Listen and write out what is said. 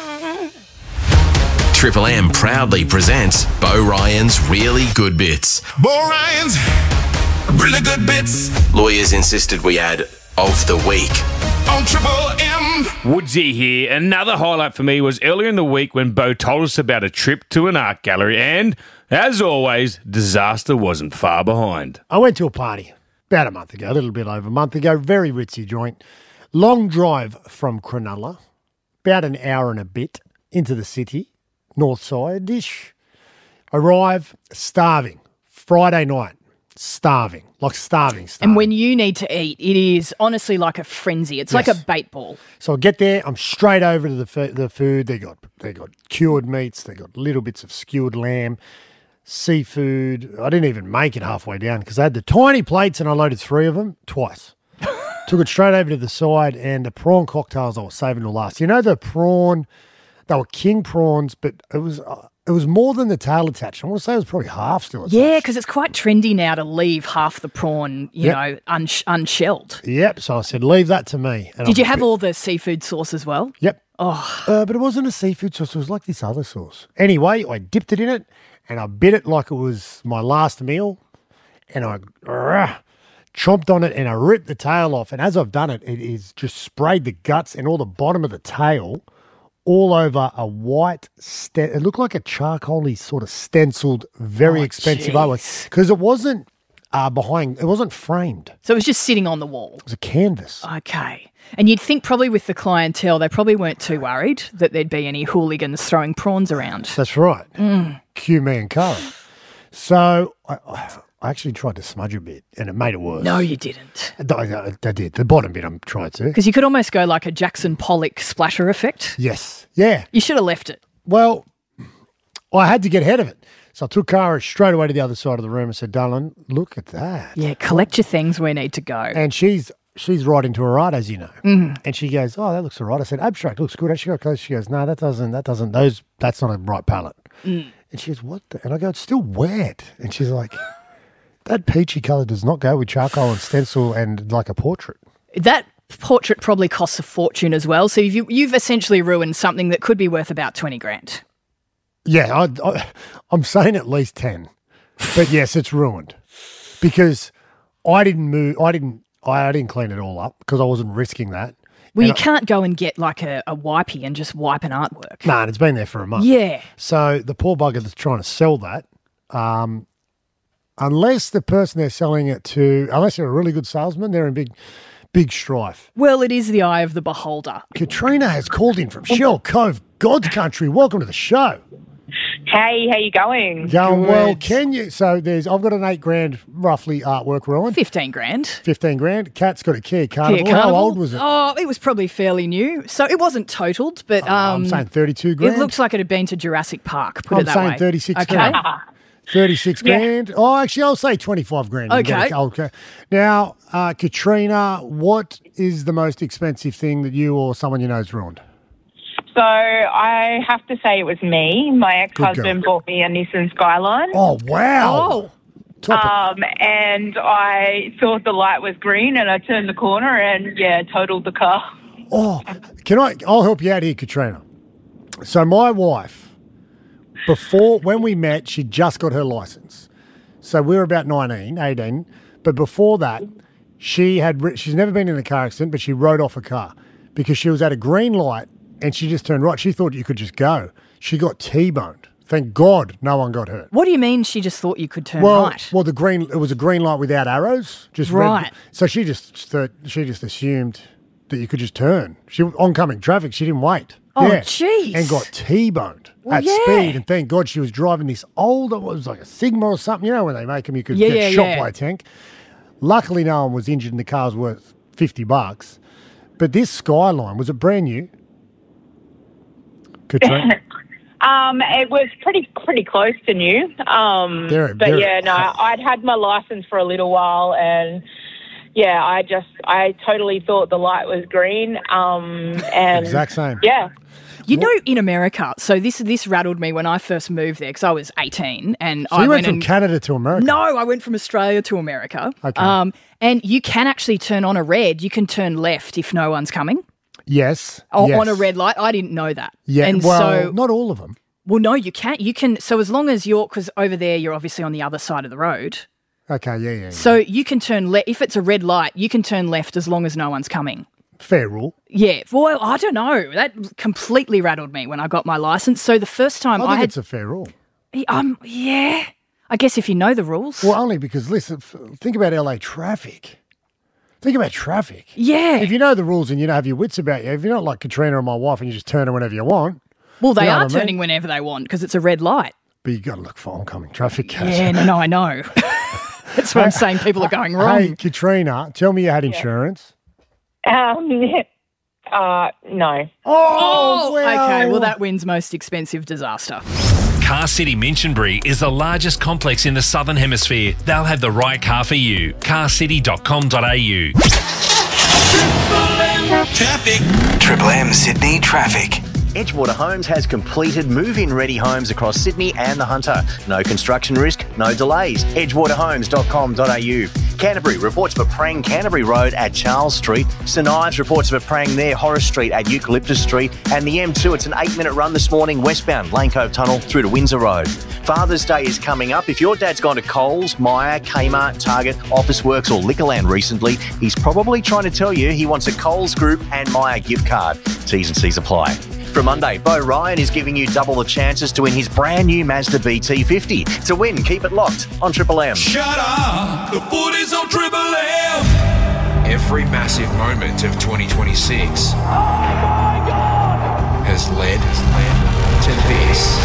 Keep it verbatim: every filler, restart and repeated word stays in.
Triple M proudly presents Bo Ryan's Really Good Bits. Bo Ryan's Really Good Bits. Lawyers insisted we add of the week. On Triple M. Woodsy here. Another highlight for me was earlier in the week when Bo told us about a trip to an art gallery and, as always, disaster wasn't far behind. I went to a party about a month ago, a little bit over a month ago, very ritzy joint. Long drive from Cronulla, about an hour and a bit into the city. North side-ish. Arrive, starving. Friday night, starving. Like starving, starving. And when you need to eat, it is honestly like a frenzy. It's Yes. like a bait ball. So I get there, I'm straight over to the f- the food. They got they got cured meats, they got little bits of skewered lamb, seafood. I didn't even make it halfway down because I had the tiny plates and I loaded three of them twice. Took it straight over to the side, and the prawn cocktails I was saving to last. You know the prawn... They were king prawns, but it was uh, it was more than the tail attached. I want to say it was probably half still attached. Yeah, because it's quite trendy now to leave half the prawn, you Yep. know, un- unshelled. Yep. So I said, leave that to me. And Did I- you have all the seafood sauce as well? Yep. Oh, Uh, but it wasn't a seafood sauce. It was like this other sauce. Anyway, I dipped it in it, and I bit it like it was my last meal, and I uh, chomped on it, and I ripped the tail off. And as I've done it, it is just sprayed the guts and all the bottom of the tail all over a white, sten- it looked like a charcoaly sort of stenciled, very Oh, expensive jeez. artwork because it wasn't uh, behind, it wasn't framed. It so it was just sitting on the wall. was a canvas. Okay. And you'd think probably with the clientele, they probably weren't too worried that there'd be any hooligans throwing prawns around. That's right. Cue me and Cara. So I, I actually tried to smudge a bit, and it made it worse. No, you didn't. I, I, I did. The bottom bit I'm trying to. Because you could almost go like a Jackson Pollock splatter effect. Yes. Yeah. You should have left it. Well, I had to get ahead of it. So I took Cara straight away to the other side of the room and said, darling, look at that. Yeah, collect your things. We need to go. And she's she's right into her art, as you know. Mm. And she goes, oh, that looks all right. I said, abstract looks good. As she got close, she goes, no, that doesn't, that doesn't, those, that's not a right palette. Mm. And she goes, what the? And I go, it's still wet. And she's like, that peachy colour does not go with charcoal and stencil and like a portrait. That portrait probably costs a fortune as well. So you, you've essentially ruined something that could be worth about twenty grand. Yeah, I, I, I'm saying at least ten. But yes, it's ruined because I didn't move, I didn't, I, I didn't clean it all up because I wasn't risking that. Well, And you I- can't go and get like a, a wipey and just wipe an artwork. Nah, and it's been there for a month. Yeah. So the poor bugger that's trying to sell that, um, unless the person they're selling it to, unless they're a really good salesman, they're in big, big strife. Well, it is the eye of the beholder. Katrina has called in from Shell Cove, God's country. Welcome to the show. Hey, how you going? Going well, can you? So there's, I've got an eight grand roughly artwork rolling. fifteen grand. Fifteen grand. Cat's got a Kia Carnival. Kia How Carnival. old was it? Oh, it was probably fairly new. So it wasn't totaled, but um, I'm saying thirty-two grand. it looks like it had been to Jurassic Park, put I'm it that saying way. thirty-six Okay. grand. thirty-six grand. Oh, actually, I'll say twenty-five grand. You can Okay. get a- Okay. Now, uh, Katrina, what is the most expensive thing that you or someone you know has ruined? So I have to say it was me. My ex-husband girl. bought me a Nissan Skyline. Oh, wow. Oh, Top it. Um, and I thought the light was green and I turned the corner and, yeah, totaled the car. Oh, can I? I'll help you out here, Katrina. So my wife, before, when we met, she just got her license. So we were about nineteen, eighteen. But before that, she had, ri- she's never been in a car accident, but she rode off a car because she was at a green light and she just turned right. She thought you could just go. She got T-boned. Thank God no one got hurt. what do you mean she just thought you could turn Well, right? well, the green, it was a green light without arrows. Just red- Right. so she just, thought- she just assumed that you could just turn. She oncoming traffic. She didn't wait. Oh, Yeah. jeez. And got T-boned Well, at yeah. speed. And thank God she was driving this old, it was like a Sigma or something. You know when they make them, you could Yeah, get yeah, shot yeah. by a tank. Luckily, no one was injured and the car's worth fifty bucks. But this Skyline, was it brand new? Katrina? Um, it was pretty pretty close to new. Um, Very- but very- yeah, no, I'd had my license for a little while, and yeah, I just I totally thought the light was green. Um, and Exact same. yeah. You know, in America, so this this rattled me when I first moved there because I was eighteen and So I you went from and, Canada to America? No, I went from Australia to America. Okay. Um, and you can actually turn on a red. You can turn left if no one's coming. Yes. o- yes. on a red light. I didn't know that. Yeah, and well, so not all of them. well, no, you can't. You can. So as long as you're, because over there you're obviously on the other side of the road. Okay, yeah, yeah. yeah. So you can turn left if it's a red light. You can turn left as long as no one's coming. Fair rule. Yeah. Well, I don't know. That completely rattled me when I got my license. So the first time I I, think had, it's a fair rule. um, yeah. I guess if you know the rules. Well, only because, listen, f- think about L A traffic. Think about traffic. yeah. If you know the rules and you don't have your wits about you, if you're not like Katrina or my wife and you just turn it whenever you want, well, they you know are what I mean? turning whenever they want because it's a red light. but you got to look for oncoming traffic, Kat. Yeah. No, no, I know. That's what I'm saying. People are going wrong. Hey, Katrina, tell me you had insurance. Um, uh, no. Oh, okay. Well, that wins most expensive disaster. Car City Minchinbury is the largest complex in the Southern Hemisphere. They'll have the right car for you. car city dot com dot a u. Traffic. Triple M Sydney traffic. Edgewater Homes has completed move-in ready homes across Sydney and the Hunter. No construction risk, no delays. edgewater homes dot com dot a u. Canterbury reports of a prang Canterbury Road at Charles Street. St Ives reports of a prang there Horace Street at Eucalyptus Street. And the M two, it's an eight-minute run this morning westbound Lane Cove Tunnel through to Windsor Road. Father's Day is coming up. If your dad's gone to Coles, Myer, Kmart, Target, Officeworks or Liquorland recently, he's probably trying to tell you he wants a Coles Group and Myer gift card. T's and C's apply. From Monday, Bo Ryan is giving you double the chances to win his brand new Mazda B T fifty. To win, keep it locked on Triple M. Shut up. The foot is on Triple M. Every massive moment of twenty twenty-six has led, has led to this.